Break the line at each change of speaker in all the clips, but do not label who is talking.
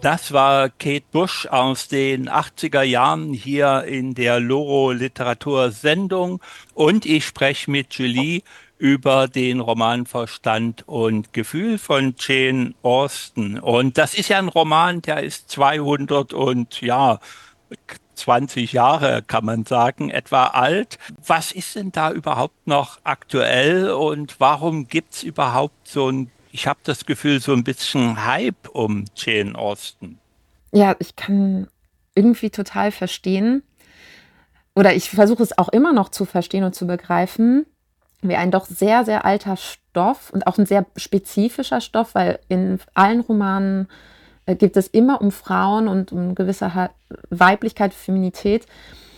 Das war Kate Bush aus den 80er Jahren hier in der Loro Literatursendung und ich spreche mit Julie über den Roman Verstand und Gefühl von Jane Austen. Und das ist ja ein Roman, der ist 200 und ja, 20 Jahre, kann man sagen, etwa alt. Was ist denn da überhaupt noch aktuell und warum gibt's überhaupt so ein, ich habe das Gefühl, so ein bisschen Hype um Jane Austen?
Ja, ich kann irgendwie total verstehen oder ich versuche es auch immer noch zu verstehen und zu begreifen, wie ein doch sehr, sehr alter Stoff und auch ein sehr spezifischer Stoff, weil in allen Romanen gibt es immer um Frauen und um gewisse Weiblichkeit, Feminität,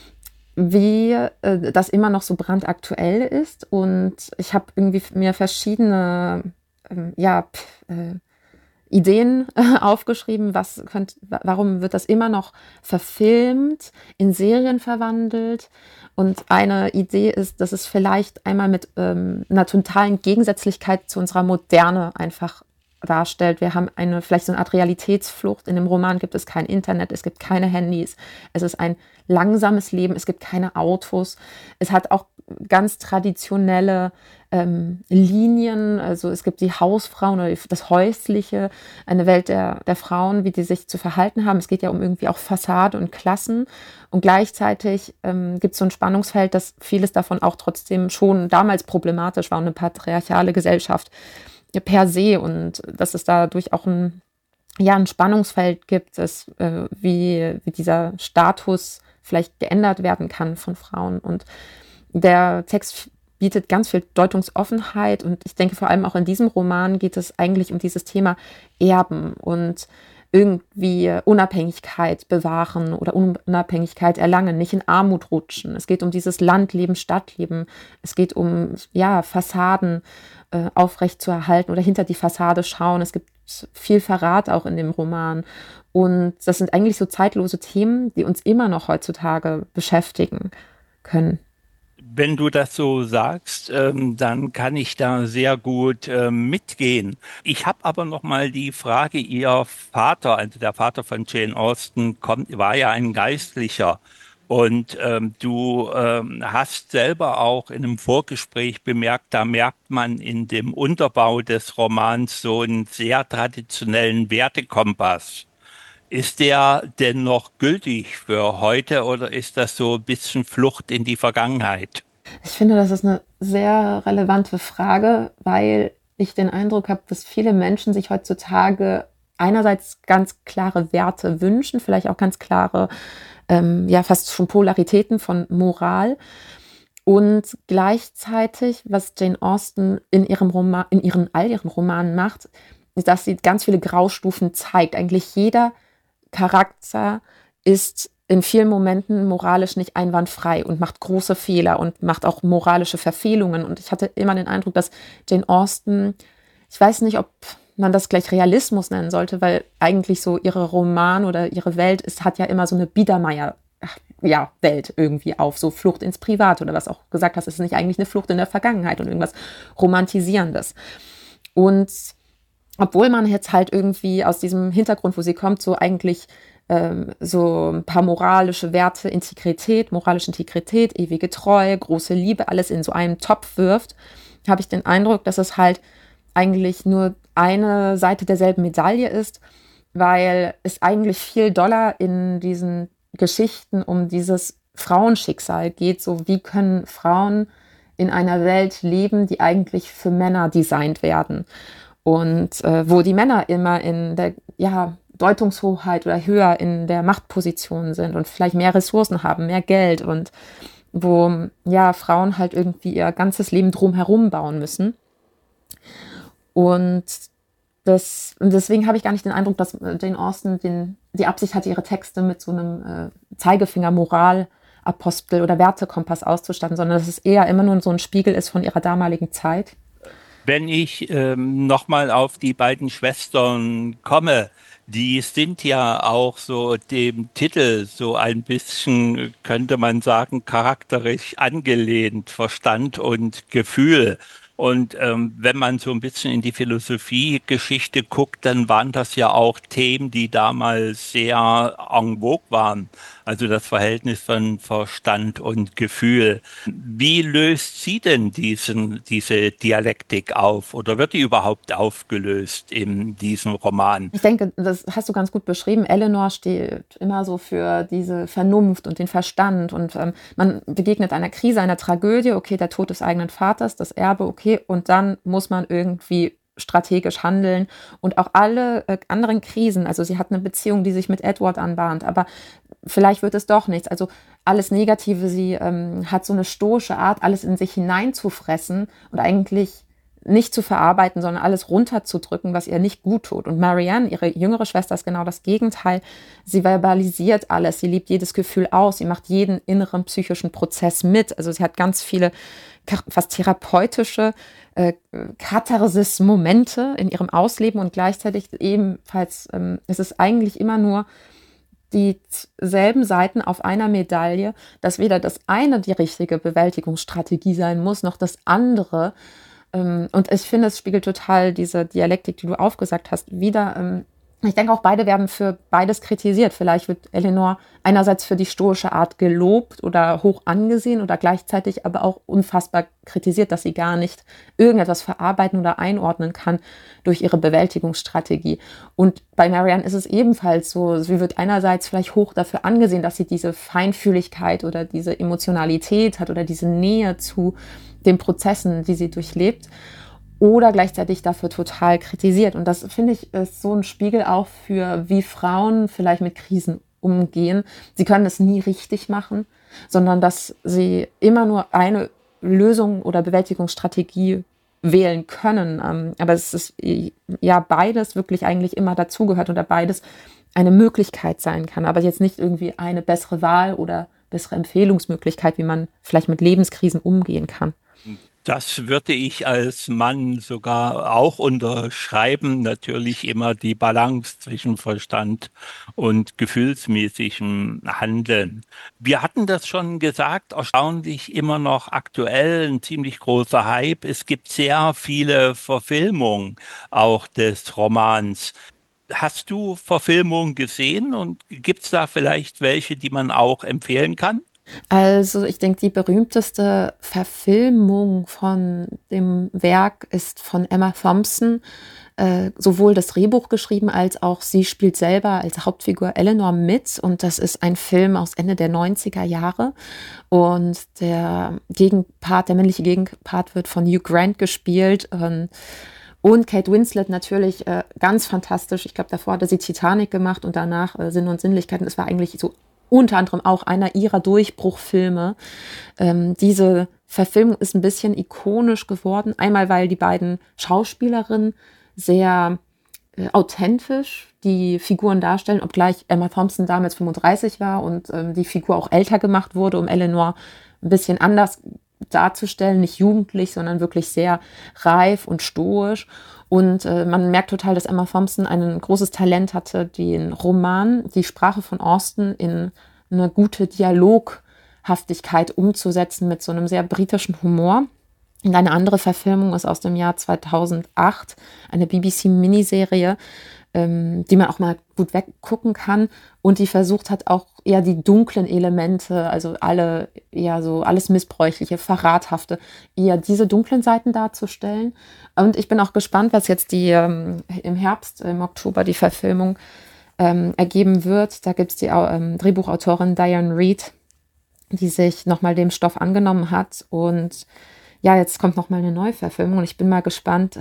wie das immer noch so brandaktuell ist. Und ich habe irgendwie mir verschiedene ja, Ideen aufgeschrieben, warum wird das immer noch verfilmt, in Serien verwandelt. Und eine Idee ist, dass es vielleicht einmal mit einer totalen Gegensätzlichkeit zu unserer Moderne einfach darstellt. Wir haben vielleicht so eine Art Realitätsflucht. In dem Roman gibt es kein Internet, es gibt keine Handys, es ist ein langsames Leben, es gibt keine Autos. Es hat auch ganz traditionelle Linien, also es gibt die Hausfrauen oder das Häusliche, eine Welt der Frauen, wie die sich zu verhalten haben. Es geht ja um irgendwie auch Fassade und Klassen. Und gleichzeitig gibt es so ein Spannungsfeld, dass vieles davon auch trotzdem schon damals problematisch war und eine patriarchale Gesellschaft per se. Und dass es dadurch auch ein Spannungsfeld gibt, wie dieser Status vielleicht geändert werden kann von Frauen. Und der Text bietet ganz viel Deutungsoffenheit und ich denke vor allem auch in diesem Roman geht es eigentlich um dieses Thema Erben und irgendwie Unabhängigkeit bewahren oder Unabhängigkeit erlangen, nicht in Armut rutschen. Es geht um dieses Landleben, Stadtleben. Es geht um Fassaden aufrecht zu erhalten oder hinter die Fassade schauen. Es gibt viel Verrat auch in dem Roman. Und das sind eigentlich so zeitlose Themen, die uns immer noch heutzutage beschäftigen können.
Wenn du das so sagst, dann kann ich da sehr gut mitgehen. Ich habe aber noch mal die Frage, Ihr Vater, also der Vater von Jane Austen, war ja ein Geistlicher. Und du hast selber auch in einem Vorgespräch bemerkt, da merkt man in dem Unterbau des Romans so einen sehr traditionellen Wertekompass. Ist der denn noch gültig für heute oder ist das so ein bisschen Flucht in die Vergangenheit?
Ich finde, das ist eine sehr relevante Frage, weil ich den Eindruck habe, dass viele Menschen sich heutzutage einerseits ganz klare Werte wünschen, vielleicht auch ganz klare, ja, fast schon Polaritäten von Moral. Und gleichzeitig, was Jane Austen in all ihren Romanen macht, ist, dass sie ganz viele Graustufen zeigt. Eigentlich jeder Charakter ist in vielen Momenten moralisch nicht einwandfrei und macht große Fehler und macht auch moralische Verfehlungen. Und ich hatte immer den Eindruck, dass Jane Austen, ich weiß nicht, ob man das gleich Realismus nennen sollte, weil eigentlich so ihre Roman oder ihre Welt hat ja immer so eine Biedermeier, ja, Welt irgendwie auf, so Flucht ins Private oder was auch gesagt hast, ist nicht eigentlich eine Flucht in der Vergangenheit und irgendwas Romantisierendes. Und obwohl man jetzt halt irgendwie aus diesem Hintergrund, wo sie kommt, so eigentlich so ein paar moralische Werte, moralische Integrität, ewige Treue, große Liebe, alles in so einen Topf wirft, habe ich den Eindruck, dass es halt eigentlich nur eine Seite derselben Medaille ist, weil es eigentlich viel doller in diesen Geschichten um dieses Frauenschicksal geht. So, wie können Frauen in einer Welt leben, die eigentlich für Männer designt werden? Und wo die Männer immer in der Deutungshoheit oder höher in der Machtposition sind und vielleicht mehr Ressourcen haben, mehr Geld und wo Frauen halt irgendwie ihr ganzes Leben drumherum bauen müssen. Und deswegen habe ich gar nicht den Eindruck, dass Jane Austen die Absicht hatte, ihre Texte mit so einem Zeigefinger Moralapostel oder Wertekompass auszustatten, sondern dass es eher immer nur so ein Spiegel ist von ihrer damaligen Zeit.
Wenn ich nochmal auf die beiden Schwestern komme, die sind ja auch so dem Titel so ein bisschen, könnte man sagen, charakterisch angelehnt, Verstand und Gefühl. Und wenn man so ein bisschen in die Philosophiegeschichte guckt, dann waren das ja auch Themen, die damals sehr en vogue waren. Also das Verhältnis von Verstand und Gefühl. Wie löst sie denn diese Dialektik auf oder wird die überhaupt aufgelöst in diesem Roman?
Ich denke, das hast du ganz gut beschrieben. Eleanor steht immer so für diese Vernunft und den Verstand. Und man begegnet einer Krise, einer Tragödie, okay, der Tod des eigenen Vaters, das Erbe, okay, und dann muss man irgendwie strategisch handeln und auch alle anderen Krisen. Also sie hat eine Beziehung, die sich mit Edward anbahnt, aber vielleicht wird es doch nichts. Also alles Negative, sie hat so eine stoische Art, alles in sich hineinzufressen und eigentlich nicht zu verarbeiten, sondern alles runterzudrücken, was ihr nicht gut tut. Und Marianne, ihre jüngere Schwester, ist genau das Gegenteil. Sie verbalisiert alles, sie liebt jedes Gefühl aus, sie macht jeden inneren psychischen Prozess mit. Also sie hat ganz viele fast therapeutische Katharsis-Momente in ihrem Ausleben und gleichzeitig ebenfalls ist es eigentlich immer nur dieselben Seiten auf einer Medaille, dass weder das eine die richtige Bewältigungsstrategie sein muss, noch das andere. Und ich finde, es spiegelt total diese Dialektik, die du aufgesagt hast, wieder. Ich denke auch, beide werden für beides kritisiert. Vielleicht wird Eleanor einerseits für die stoische Art gelobt oder hoch angesehen oder gleichzeitig aber auch unfassbar kritisiert, dass sie gar nicht irgendetwas verarbeiten oder einordnen kann durch ihre Bewältigungsstrategie. Und bei Marianne ist es ebenfalls so, sie wird einerseits vielleicht hoch dafür angesehen, dass sie diese Feinfühligkeit oder diese Emotionalität hat oder diese Nähe zu den Prozessen, die sie durchlebt, oder gleichzeitig dafür total kritisiert. Und das, finde ich, ist so ein Spiegel auch für, wie Frauen vielleicht mit Krisen umgehen. Sie können es nie richtig machen, sondern dass sie immer nur eine Lösung oder Bewältigungsstrategie wählen können. Aber es ist ja beides wirklich eigentlich immer dazugehört oder beides eine Möglichkeit sein kann, aber jetzt nicht irgendwie eine bessere Wahl oder bessere Empfehlungsmöglichkeit, wie man vielleicht mit Lebenskrisen umgehen kann.
Das würde ich als Mann sogar auch unterschreiben. Natürlich immer die Balance zwischen Verstand und gefühlsmäßigem Handeln. Wir hatten das schon gesagt, erstaunlich immer noch aktuell, ein ziemlich großer Hype. Es gibt sehr viele Verfilmungen auch des Romans. Hast du Verfilmungen gesehen und gibt es da vielleicht welche, die man auch empfehlen kann?
Also ich denke, die berühmteste Verfilmung von dem Werk ist von Emma Thompson. Sowohl das Drehbuch geschrieben, als auch sie spielt selber als Hauptfigur Eleanor mit. Und das ist ein Film aus Ende der 90er Jahre. Und der Gegenpart, der männliche Gegenpart wird von Hugh Grant gespielt. Und Kate Winslet natürlich ganz fantastisch. Ich glaube, davor hatte sie Titanic gemacht und danach Sinn und Sinnlichkeiten. Es war eigentlich so unter anderem auch einer ihrer Durchbruchfilme. Diese Verfilmung ist ein bisschen ikonisch geworden. Einmal, weil die beiden Schauspielerinnen sehr authentisch die Figuren darstellen, obgleich Emma Thompson damals 35 war und die Figur auch älter gemacht wurde, um Eleanor ein bisschen anders darzustellen, nicht jugendlich, sondern wirklich sehr reif und stoisch. Und man merkt total, dass Emma Thompson ein großes Talent hatte, den Roman, die Sprache von Austen in eine gute Dialoghaftigkeit umzusetzen mit so einem sehr britischen Humor. Und eine andere Verfilmung ist aus dem Jahr 2008, eine BBC-Miniserie, die man auch mal gut weggucken kann und die versucht hat, auch eher die dunklen Elemente, also alle, ja, so alles Missbräuchliche, Verrathafte, eher diese dunklen Seiten darzustellen. Und ich bin auch gespannt, was jetzt die im Herbst, im Oktober, die Verfilmung ergeben wird. Da gibt es die Drehbuchautorin Diane Reid, die sich nochmal dem Stoff angenommen hat. Und ja, jetzt kommt nochmal eine Neuverfilmung und ich bin mal gespannt,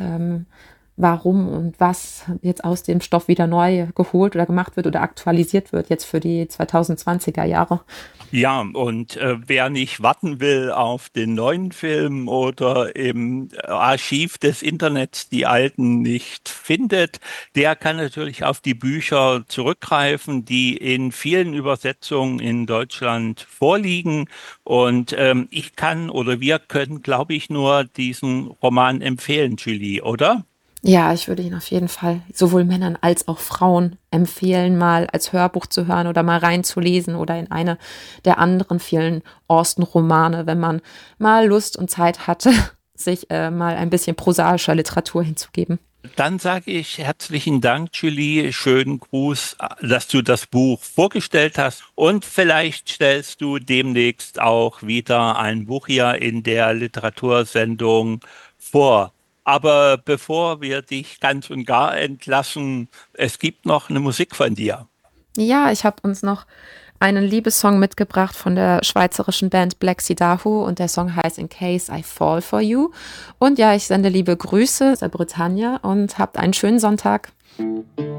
warum und was jetzt aus dem Stoff wieder neu geholt oder gemacht wird oder aktualisiert wird, jetzt für die 2020er Jahre.
Ja, und wer nicht warten will auf den neuen Film oder im Archiv des Internets die alten nicht findet, der kann natürlich auf die Bücher zurückgreifen, die in vielen Übersetzungen in Deutschland vorliegen. Und ich kann oder wir können, glaube ich, nur diesen Roman empfehlen, Julie, oder?
Ja, ich würde ihn auf jeden Fall sowohl Männern als auch Frauen empfehlen, mal als Hörbuch zu hören oder mal reinzulesen oder in eine der anderen vielen Austen-Romane, wenn man mal Lust und Zeit hatte, sich mal ein bisschen prosaischer Literatur hinzugeben.
Dann sage ich herzlichen Dank, Julie. Schönen Gruß, dass du das Buch vorgestellt hast. Und vielleicht stellst du demnächst auch wieder ein Buch hier in der Literatursendung vor. Aber bevor wir dich ganz und gar entlassen, es gibt noch eine Musik von dir.
Ja, ich habe uns noch einen Liebessong mitgebracht von der schweizerischen Band Black Sea Dahu und der Song heißt In Case I Fall for You. Und ja, ich sende liebe Grüße aus der Bretagne und habt einen schönen Sonntag.